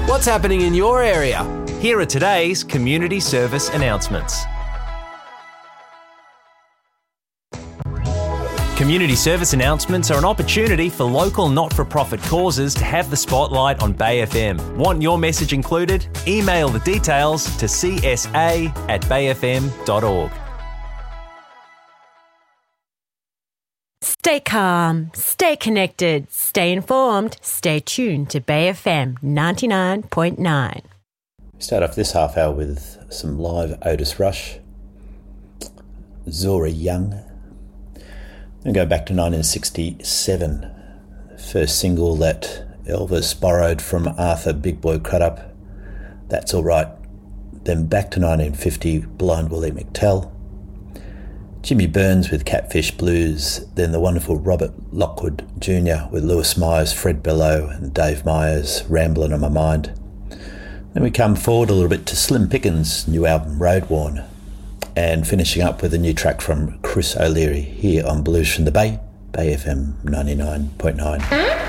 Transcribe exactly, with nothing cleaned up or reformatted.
What's happening in your area? Here are today's community service announcements. Community service announcements are an opportunity for local not-for-profit causes to have the spotlight on Bay F M. Want your message included? Email the details to c s a at bay f m dot org. Stay calm, stay connected, stay informed, stay tuned to Bay F M ninety-nine point nine. Start off this half hour with some live Otis Rush, Zora Young. And go back to nineteen sixty-seven, first single that Elvis borrowed from Arthur Big Boy Crudup, That's All Right. Then back to nineteen fifty, Blind Willie McTell. Jimmy Burns with Catfish Blues, then the wonderful Robert Lockwood Junior with Lewis Myers, Fred Bellew and Dave Myers, Ramblin' on My Mind. Then we come forward a little bit to Slim Pickens' new album Road Worn, and finishing up with a new track from Chris O'Leary here on Blues from the Bay, Bay F M ninety-nine point nine.